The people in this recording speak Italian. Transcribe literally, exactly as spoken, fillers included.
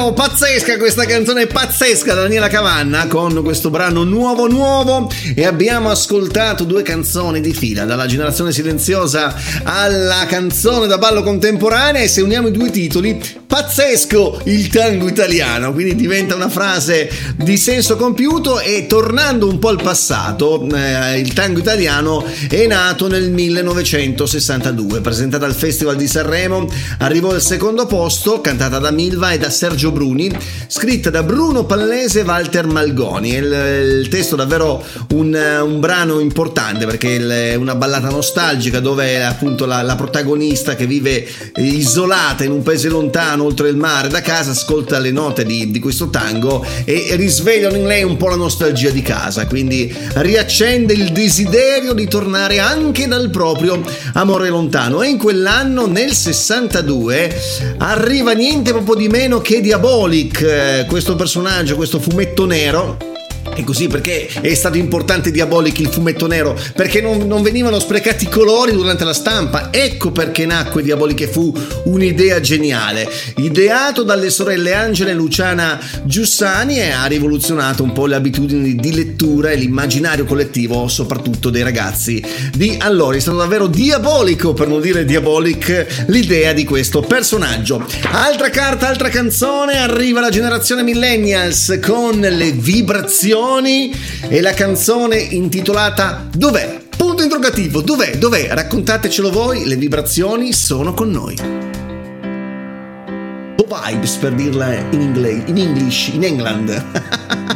Davvero pazzesca questa canzone, pazzesca, Daniela Cavanna con questo brano nuovo nuovo. E abbiamo ascoltato due canzoni di fila, dalla Generazione Silenziosa alla canzone da ballo contemporanea, e se uniamo i due titoli, pazzesco il tango italiano, quindi diventa una frase di senso compiuto. E tornando un po' al passato, eh, il tango italiano è nato nel millenovecentosessantadue, presentata al Festival di Sanremo, arrivò al secondo posto, cantata da Milva e da Sergio Bruni, scritta da Bruno Pallese e Walter Malgoni. Il, il testo è davvero un, un brano importante, perché è una ballata nostalgica dove appunto la, la protagonista, che vive isolata in un paese lontano oltre il mare da casa, ascolta le note di, di questo tango e risvegliano in lei un po' la nostalgia di casa, quindi riaccende il desiderio di tornare anche dal proprio amore lontano. E in quell'anno, nel sessantadue, arriva niente proprio di meno che Diabolik, questo personaggio, questo fumetto nero. E così, perché è stato importante Diabolik, il fumetto nero? Perché non, non venivano sprecati i colori durante la stampa. Ecco perché nacque Diabolik, che fu un'idea geniale, ideato dalle sorelle Angela e Luciana Giussani, e ha rivoluzionato un po' le abitudini di lettura e l'immaginario collettivo, soprattutto dei ragazzi di allora. È stato davvero diabolico, per non dire Diabolik, l'idea di questo personaggio. Altra carta, altra canzone, arriva la generazione millennials con Le Vibrazioni e la canzone intitolata Dov'è? Punto interrogativo, dov'è? Dov'è? Raccontatecelo voi, Le Vibrazioni sono con noi. O Vibes, per dirla in inglese, in English, in England.